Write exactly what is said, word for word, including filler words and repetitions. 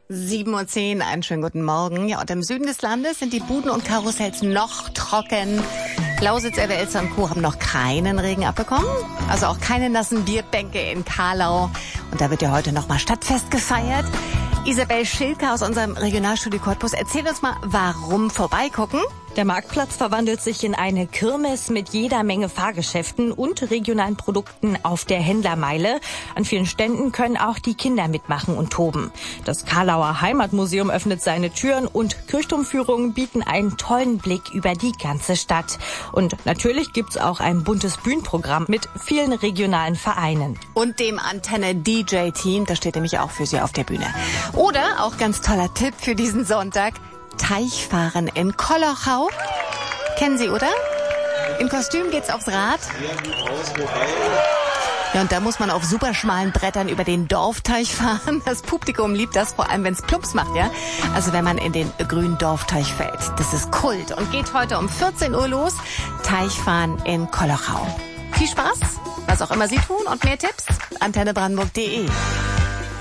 sieben Uhr zehn, einen schönen guten Morgen. Ja, und im Süden des Landes sind die Buden und Karussells noch trocken. Lausitz, Elbe, Elster und Co. haben noch keinen Regen abbekommen. Also auch keine nassen Bierbänke in Karlau. Und da wird ja heute nochmal Stadtfest gefeiert. Isabel Schilke aus unserem Regionalstudio Cottbus, erzähl uns mal, warum vorbeigucken? Der Marktplatz verwandelt sich in eine Kirmes mit jeder Menge Fahrgeschäften und regionalen Produkten auf der Händlermeile. An vielen Ständen können auch die Kinder mitmachen und toben. Das Karlauer Heimatmuseum öffnet seine Türen und Kirchturmführungen bieten einen tollen Blick über die ganze Stadt. Und natürlich gibt's auch ein buntes Bühnenprogramm mit vielen regionalen Vereinen. Und dem Antenne-D J-Team, das steht nämlich auch für Sie auf der Bühne. Oder, auch ganz toller Tipp für diesen Sonntag, Teichfahren in Kolochau. Kennen Sie, oder? Im Kostüm geht's aufs Rad. Ja, und da muss man auf super schmalen Brettern über den Dorfteich fahren. Das Publikum liebt das, vor allem wenn es Plumps macht, ja. Also wenn man in den grünen Dorfteich fällt. Das ist Kult und geht heute um vierzehn Uhr los. Teichfahren in Kolochau. Viel Spaß, was auch immer Sie tun und mehr Tipps, antenne brandenburg punkt de.